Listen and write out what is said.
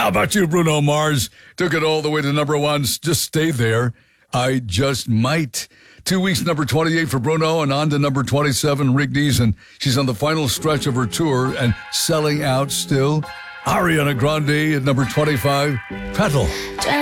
How about you, Bruno Mars? Took it all the way to number one. Just stay there. I just might. 2 weeks, number 28 for Bruno, and on to number 27, Rigby's, and she's on the final stretch of her tour and selling out still. Ariana Grande at number 25, Petal.